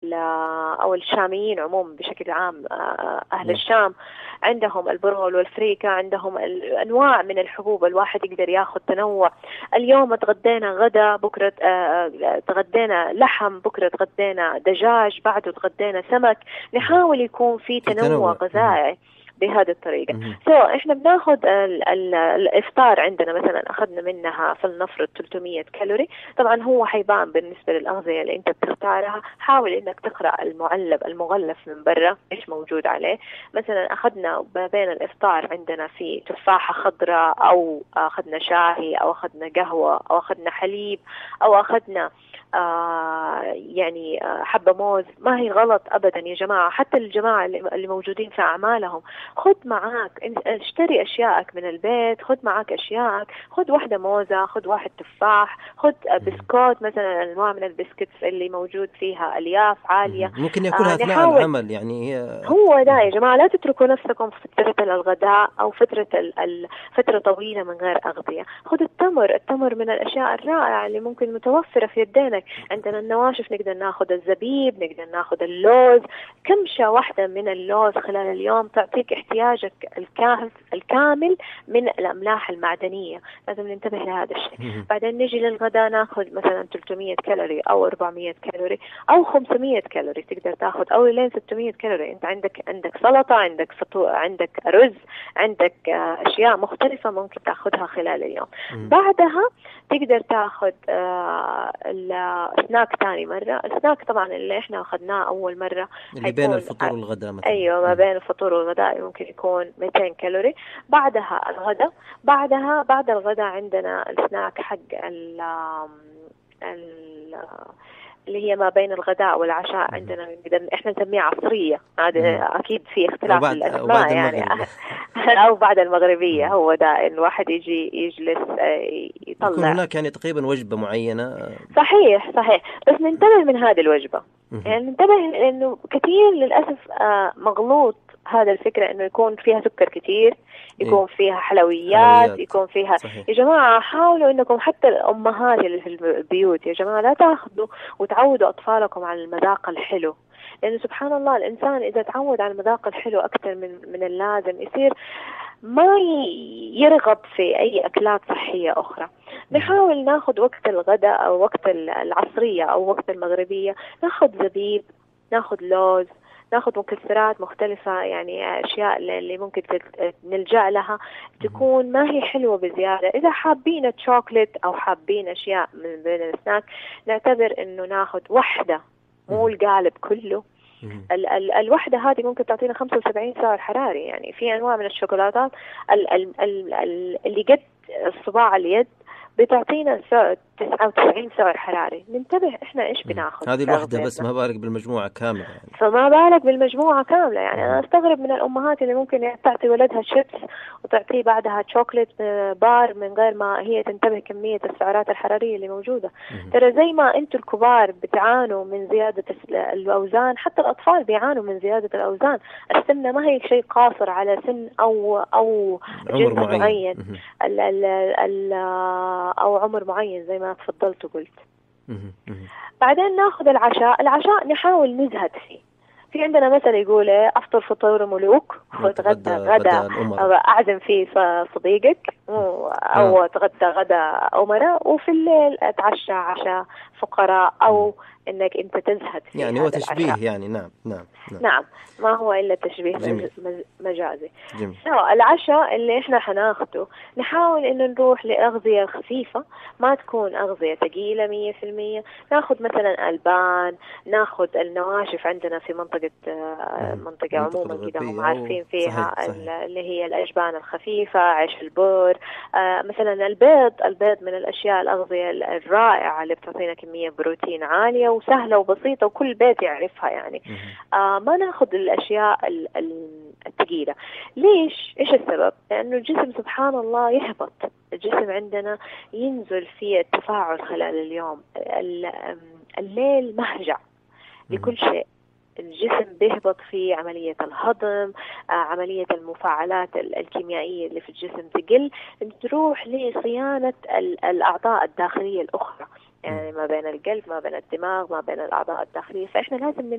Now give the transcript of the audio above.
أو الشاميين عموما بشكل عام، أهل الشام عندهم البرغل والفريكة، عندهم أنواع من الحبوب، الواحد يقدر ياخذ تنوع. اليوم تغدينا غدا، بكرة تغدينا لحم، بكرة تغدينا دجاج، بعده تغدينا سمك. نحاول يكون في تنوع غذائي بهذه الطريقة. احنا بناخذ الافطار عندنا مثلا اخذنا منها فلنفرض 300 كالوري. طبعا هو حيبان بالنسبة للأغذية اللي انت بتختارها، حاول انك تقرأ المغلف من برا ايش موجود عليه. مثلا اخذنا بين الافطار عندنا في تفاحة خضراء، او اخذنا شاهي، او اخذنا قهوة، او اخذنا حليب، او اخذنا يعني حبة موز. ما هي غلط ابدا يا جماعة، حتى الجماعة اللي موجودين في اعمالهم، خذ معاك، اشتري اشيائك من البيت، خذ معاك اشيائك، خذ واحدة موزة، خذ واحد تفاح، خذ بسكوت مثلا، انواع من البسكوت اللي موجود فيها الياف عالية ممكن ياكلها اثناء العمل يعني. هو ده يا جماعة، لا تتركوا نفسكم في فترة الغداء او فترة طويلة من غير اغذية. خذ التمر من الاشياء الرائعة اللي ممكن متوفرة في يدينك. عندنا النواشف، نقدر ناخذ الزبيب، نقدر ناخذ اللوز. كمشة واحدة من اللوز خلال اليوم تعطيك احتياجك الكامل من الأملاح المعدنية. لازم ننتبه لهذا الشيء. بعدين نجي للغداء ناخذ مثلا 300 كالوري أو 400 كالوري أو 500 كالوري، تقدر تاخذ أو لين 600 كالوري. أنت عندك سلطة، عندك عندك رز، عندك أشياء مختلفة ممكن تاخذها خلال اليوم. بعدها تقدر تاخذ السناك ثاني مرة. السناك طبعا اللي احنا أخذناه أول مرة اللي بين الفطور والغداء مثلا. أيوة، ما بين الفطور والغداء ممكن يكون 200 كالوري. بعدها الغداء، بعد الغداء عندنا السناك حق اللي هي ما بين الغداء والعشاء. عندنا احنا نسميها عصرية، هذا اكيد في اختلاف في الاسماء يعني او بعد المغربية. هو ده الواحد يجي يجلس يطلع، يكون هناك يعني تقريبا وجبة معينة. صحيح، بس ننتبه من هذه الوجبة. يعني ننتبه لانه كثير للاسف مغلوط هذا الفكرة انه يكون فيها سكر كتير، يكون فيها حلويات، يكون فيها يا جماعة حاولوا انكم حتى الامهات اللي في البيوت يا جماعة لا تاخذوا وتعودوا اطفالكم على المذاق الحلو. لانه سبحان الله الانسان اذا تعود على المذاق الحلو اكثر من اللازم يصير ما يرغب في اي اكلات صحية اخرى. نحاول ناخذ وقت الغداء او وقت العصرية او وقت المغربية ناخذ زبيب، ناخذ لوز، ناخذ مكسرات مختلفة، يعني أشياء اللي ممكن نلجأ لها تكون ما هي حلوة بزيادة. إذا حابين شوكولات أو حابين أشياء من بين السناك نعتبر إنه ناخذ واحدة مو القالب كله. الوحدة هذه ممكن تعطينا 75 سعر حراري. يعني في أنواع من الشوكولاتات اللي قد صباع اليد بتعطينا 99 سعر حراري. ننتبه احنا ايش بناخذ. هذه الوحدة بس، ما بالك بالمجموعة كاملة يعني. فما بالك بالمجموعة كاملة. يعني انا استغرب من الامهات اللي ممكن تعطي ولدها شيبس وتعطيه بعدها شوكولات بار من غير ما هي تنتبه كمية السعرات الحرارية اللي موجودة. ترى زي ما انتوا الكبار بتعانوا من زيادة الاوزان، حتى الاطفال بيعانوا من زيادة الاوزان. السمنة ما هي شيء قاصر على سن او جنس معين او عمر معين زي ما تفضلت وقلت. بعدين ناخذ العشاء نحاول نزهد فيه. في عندنا مثل يقول افطر فطور ملوك وتغدى غدا اعزم فيه صديقك، او تغدى غدا امراء، وفي الليل اتعشى عشاء فقراء، او انك انت تزهد فيه. يعني هو تشبيه يعني. نعم ما هو الا تشبيه مجازي. العشاء اللي احنا حناخده نحاول انه نروح لاغذية خفيفة، ما تكون اغذية ثقيلة 100%. ناخذ مثلا البان، ناخذ النواشف. عندنا في منطقة عموما كده هم عارفين فيها صحيح. اللي هي الاجبان الخفيفة، عيش البر، مثلا البيض من الاشياء الاغذية الرائعة اللي بتعطينا كمية بروتين عالية وسهلة وبسيطة وكل بيت يعرفها يعني. ما ناخذ الأشياء الثقيلة. ليش؟ إيش السبب؟ لأنه الجسم سبحان الله يهبط. الجسم عندنا ينزل في التفاعل خلال اليوم. الليل مهجع لكل شيء. الجسم بيهبط في عملية الهضم، عملية المفاعلات الكيميائية اللي في الجسم تقل، تروح لصيانة الأعضاء الداخلية الأخرى، يعني ما بين القلب، ما بين الدماغ، ما بين الأعضاء الداخلية. فإحنا لازم